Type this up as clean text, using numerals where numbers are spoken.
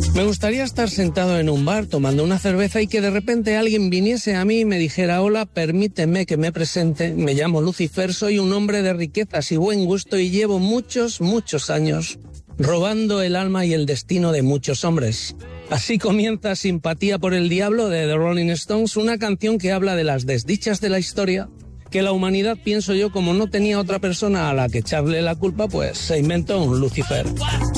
Me gustaría estar sentado en un bar tomando una cerveza y que de repente alguien viniese a mí y me dijera: hola, permíteme que me presente, me llamo Lucifer, soy un hombre de riquezas y buen gusto y llevo muchos años robando el alma y el destino de muchos hombres. Así comienza Simpatía por el Diablo de The Rolling Stones, una canción que habla de las desdichas de la historia, que la humanidad, pienso yo, como no tenía otra persona a la que echarle la culpa, pues se inventó un Lucifer.